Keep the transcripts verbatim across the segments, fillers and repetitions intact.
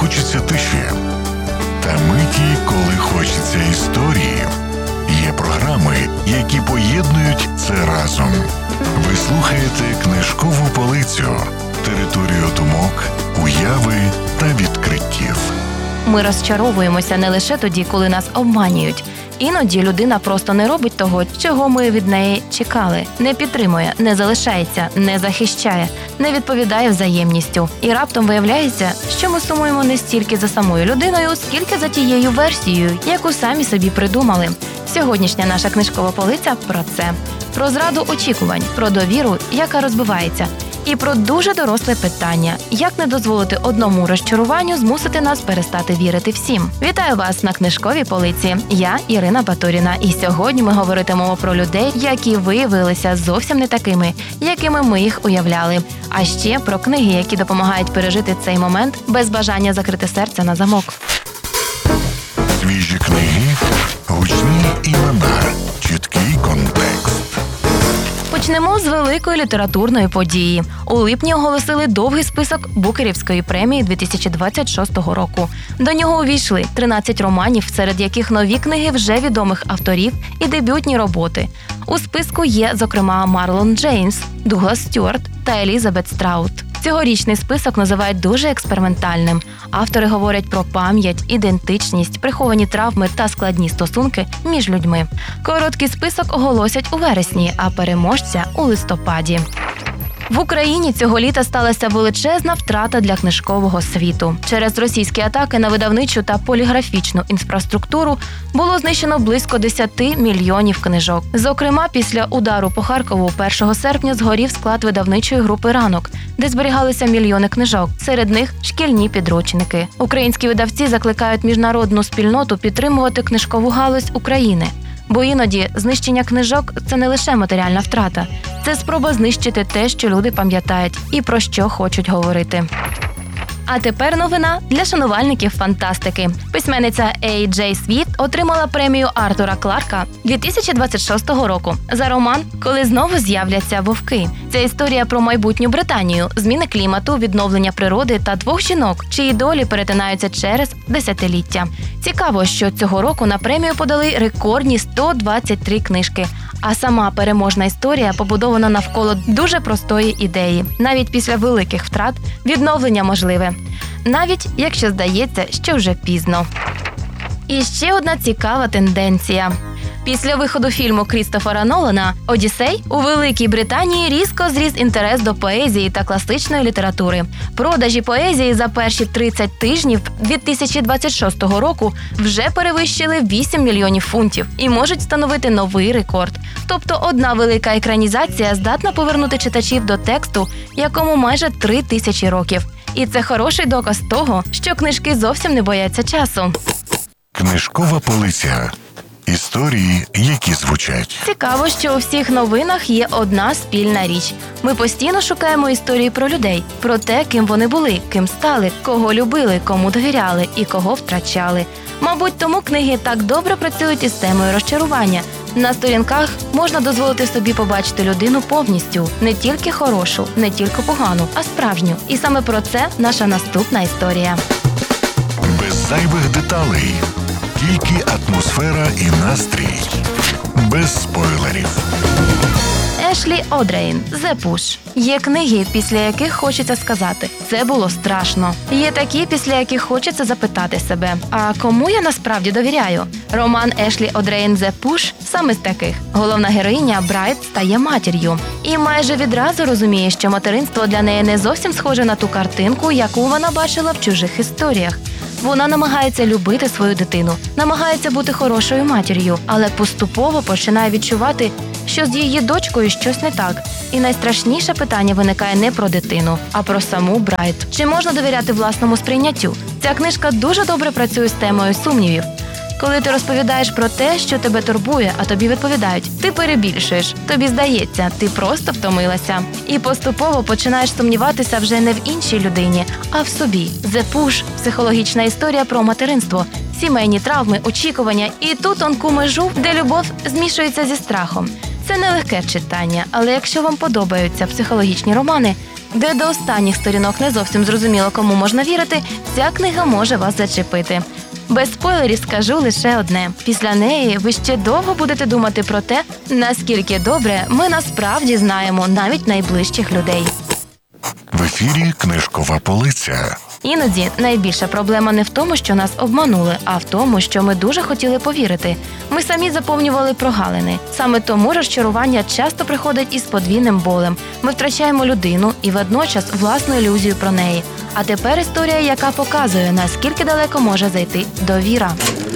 хочеться тиші, та миті, коли хочеться історії. Є програми, які поєднують це разом. Ви слухаєте «Книжкову полицю» – територію думок, уяви та відкриттів. Ми розчаровуємося не лише тоді, коли нас обманюють. Іноді людина просто не робить того, чого ми від неї чекали. Не підтримує, не залишається, не захищає, не відповідає взаємністю. І раптом виявляється, що ми сумуємо не стільки за самою людиною, скільки за тією версією, яку самі собі придумали. Сьогоднішня наша книжкова полиця про це. Про зраду очікувань, про довіру, яка розбивається. І про дуже доросле питання – як не дозволити одному розчаруванню змусити нас перестати вірити всім. Вітаю вас на книжковій полиці. Я Ірина Батуріна. І сьогодні ми говоритимемо про людей, які виявилися зовсім не такими, якими ми їх уявляли. А ще про книги, які допомагають пережити цей момент без бажання закрити серце на замок. Свіжі книги, гучні імена, чіткий контекст. Почнемо з великої літературної події. У липні оголосили довгий список Букерівської премії дві тисячі двадцять шостого року. До нього увійшли тринадцять романів, серед яких нові книги вже відомих авторів і дебютні роботи. У списку є, зокрема, Марлон Джеймс, Дуглас Стюарт та Елізабет Страут. Цьогорічний список називають дуже експериментальним. Автори говорять про пам'ять, ідентичність, приховані травми та складні стосунки між людьми. Короткий список оголосять у вересні, а переможця – у листопаді. В Україні цього літа сталася величезна втрата для книжкового світу. Через російські атаки на видавничу та поліграфічну інфраструктуру було знищено близько десять мільйонів книжок. Зокрема, після удару по Харкову першого серпня згорів склад видавничої групи «Ранок», де зберігалися мільйони книжок. Серед них – шкільні підручники. Українські видавці закликають міжнародну спільноту підтримувати книжкову галузь України. Бо іноді знищення книжок – це не лише матеріальна втрата. Це спроба знищити те, що люди пам'ятають і про що хочуть говорити. А тепер новина для шанувальників фантастики. Письменниця Ей Джей Свіфт отримала премію Артура Кларка дві тисячі двадцять шостого року за роман «Коли знову з'являться вовки». Це історія про майбутню Британію, зміни клімату, відновлення природи та двох жінок, чиї долі перетинаються через десятиліття. Цікаво, що цього року на премію подали рекордні сто двадцять три книжки. А сама переможна історія побудована навколо дуже простої ідеї. Навіть після великих втрат відновлення можливе. Навіть якщо здається, що вже пізно. І ще одна цікава тенденція. Після виходу фільму Крістофера Нолана «Одіссей» у Великій Британії різко зріс інтерес до поезії та класичної літератури. Продажі поезії за перші тридцять тижнів дві тисячі двадцять шостого року вже перевищили вісім мільйонів фунтів і можуть встановити новий рекорд. Тобто одна велика екранізація здатна повернути читачів до тексту, якому майже три тисячі років. І це хороший доказ того, що книжки зовсім не бояться часу. Книжкова полиця. Історії, які звучать. Цікаво, що у всіх новинах є одна спільна річ. Ми постійно шукаємо історії про людей, про те, ким вони були, ким стали, кого любили, кому довіряли і кого втрачали. Мабуть, тому книги так добре працюють із темою розчарування. На сторінках можна дозволити собі побачити людину повністю. Не тільки хорошу, не тільки погану, а справжню. І саме про це наша наступна історія. Без зайвих деталей. Тільки атмосфера і настрій. Без спойлерів. Ешлі Одрейн «The Push». Є книги, після яких хочеться сказати «це було страшно». Є такі, після яких хочеться запитати себе «а кому я насправді довіряю?». Роман Ешлі Одрейн «The Push» саме з таких. Головна героїня Брайт стає матір'ю. І майже відразу розуміє, що материнство для неї не зовсім схоже на ту картинку, яку вона бачила в чужих історіях. Вона намагається любити свою дитину, намагається бути хорошою матір'ю, але поступово починає відчувати, що з її дочкою щось не так. І найстрашніше питання виникає не про дитину, а про саму Брайт. Чи можна довіряти власному сприйняттю? Ця книжка дуже добре працює з темою сумнівів. Коли ти розповідаєш про те, що тебе турбує, а тобі відповідають «ти перебільшуєш», тобі здається, ти просто втомилася. І поступово починаєш сумніватися вже не в іншій людині, а в собі. «The Push» – психологічна історія про материнство, сімейні травми, очікування і ту тонку межу, де любов змішується зі страхом. Це нелегке читання, але якщо вам подобаються психологічні романи, де до останніх сторінок не зовсім зрозуміло, кому можна вірити, ця книга може вас зачепити. Без спойлерів скажу лише одне. Після неї ви ще довго будете думати про те, наскільки добре ми насправді знаємо навіть найближчих людей. В ефірі «Книжкова полиця». Іноді найбільша проблема не в тому, що нас обманули, а в тому, що ми дуже хотіли повірити. Ми самі заповнювали прогалини. Саме тому розчарування часто приходить із подвійним болем. Ми втрачаємо людину і водночас власну ілюзію про неї. А тепер історія, яка показує, наскільки далеко може зайти довіра.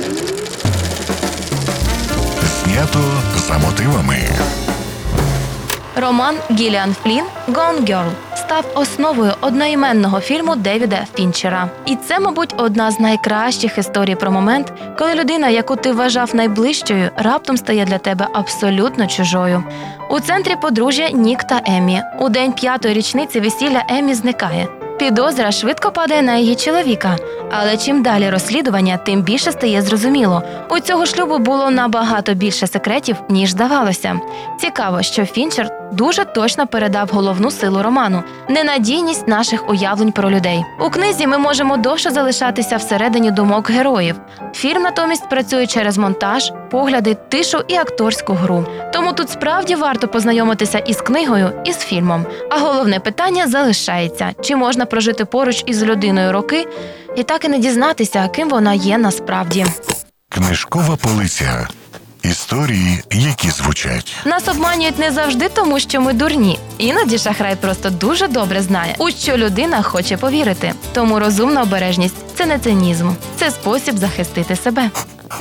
Знято за мотивами. Роман Гіліан Флінн «Gone Girl» став основою одноіменного фільму Девіда Фінчера. І це, мабуть, одна з найкращих історій про момент, коли людина, яку ти вважав найближчою, раптом стає для тебе абсолютно чужою. У центрі подружжя Нік та Еммі. У день п'ятої річниці весілля Еммі зникає. Підозра швидко падає на її чоловіка. Але чим далі розслідування, тим більше стає зрозуміло. У цього шлюбу було набагато більше секретів, ніж здавалося. Цікаво, що Фінчер дуже точно передав головну силу роману – ненадійність наших уявлень про людей. У книзі ми можемо довше залишатися всередині думок героїв. Фільм натомість працює через монтаж, погляди, тишу і акторську гру. Тому тут справді варто познайомитися із книгою, і з фільмом. А головне питання залишається – чи можна прожити поруч із людиною роки і так і не дізнатися, ким вона є насправді. «Книжкова полиця». Історії, які звучать. Нас обманюють не завжди тому, що ми дурні. Іноді шахрай просто дуже добре знає, у що людина хоче повірити. Тому розумна обережність – це не цинізм. Це спосіб захистити себе.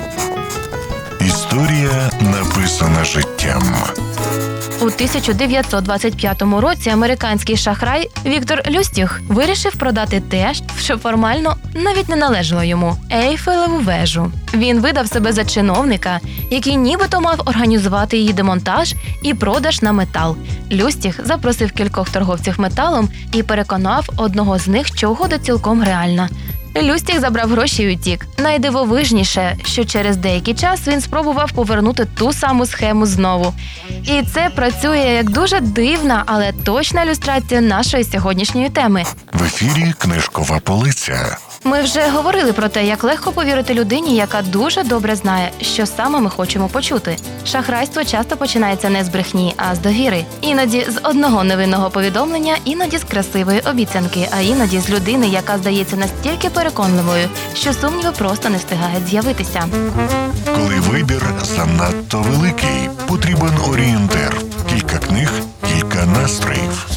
Історія, написана життям. У тисяча дев'ятсот двадцять п'ятому році американський шахрай Віктор Люстіх вирішив продати те, що формально навіть не належало йому – Ейфелеву вежу. Він видав себе за чиновника, який нібито мав організувати її демонтаж і продаж на метал. Люстіх запросив кількох торговців металом і переконав одного з них, що угода цілком реальна. Люстіх забрав гроші і утік. Найдивовижніше, що через деякий час він спробував повернути ту саму схему знову. І це працює як дуже дивна, але точна ілюстрація нашої сьогоднішньої теми. В ефірі «Книжкова полиця». Ми вже говорили про те, як легко повірити людині, яка дуже добре знає, що саме ми хочемо почути. Шахрайство часто починається не з брехні, а з довіри. Іноді з одного невинного повідомлення, іноді з красивої обіцянки, а іноді з людини, яка здається настільки переконливою, що сумніви просто не встигають з'явитися. Коли вибір занадто великий, потрібен орієнтир. Кілька книг, кілька настроїв.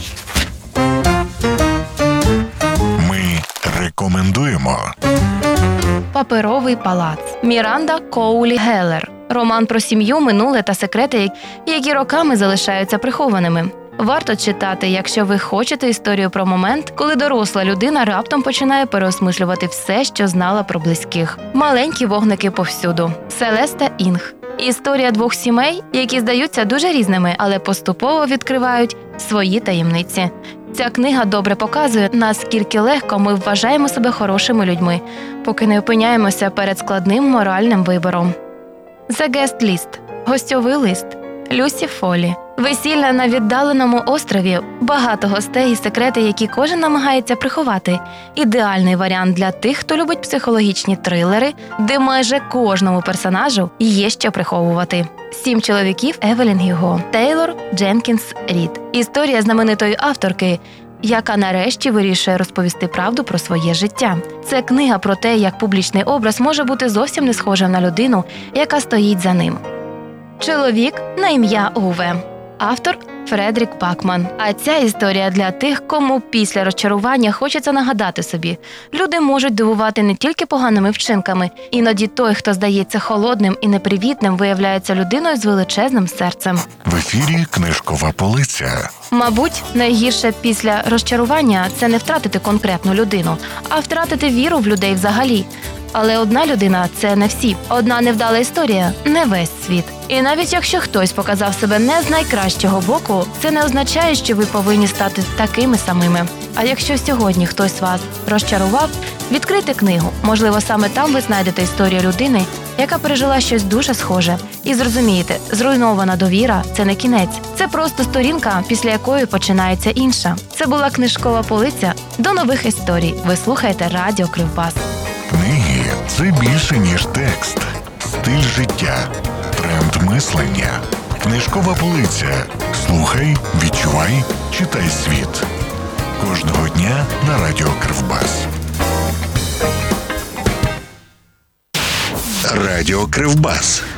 Ми рекомендуємо. Паперовий палац. Міранда Коулі Геллер. Роман про сім'ю, минуле та секрети, які роками залишаються прихованими. Варто читати, якщо ви хочете історію про момент, коли доросла людина раптом починає переосмислювати все, що знала про близьких. Маленькі вогники повсюду. Селеста Інг. Історія двох сімей, які здаються дуже різними, але поступово відкривають свої таємниці. Ця книга добре показує, наскільки легко ми вважаємо себе хорошими людьми, поки не опиняємося перед складним моральним вибором. The Guest List. Гостьовий лист. Люсі Фолі. Весілля на віддаленому острові, багато гостей і секрети, які кожен намагається приховати. Ідеальний варіант для тих, хто любить психологічні трилери, де майже кожному персонажу є що приховувати. Сім чоловіків Евелін Гюго. Тейлор Дженкінс Рід. Історія знаменитої авторки, яка нарешті вирішує розповісти правду про своє життя. Це книга про те, як публічний образ може бути зовсім не схожим на людину, яка стоїть за ним. Чоловік на ім'я Уве. Автор Фредерік Бакман. А ця історія для тих, кому після розчарування хочеться нагадати собі. Люди можуть дивувати не тільки поганими вчинками. Іноді той, хто здається холодним і непривітним, виявляється людиною з величезним серцем. В ефірі «Книжкова полиця». Мабуть, найгірше після розчарування – це не втратити конкретну людину, а втратити віру в людей взагалі. Але одна людина – це не всі. Одна невдала історія – не весь світ. І навіть якщо хтось показав себе не з найкращого боку, це не означає, що ви повинні стати такими самими. А якщо сьогодні хтось вас розчарував, відкрийте книгу. Можливо, саме там ви знайдете історію людини, яка пережила щось дуже схоже. І зрозумієте, зруйнована довіра – це не кінець. Це просто сторінка, після якої починається інша. Це була книжкова полиця. До нових історій. Ви слухаєте Радіо Кривбас. Книги – це більше, ніж текст. Стиль життя, тренд мислення. Книжкова полиця. Слухай, відчувай, читай світ. Кожного дня на Радіо Кривбас. Радіо Кривбас.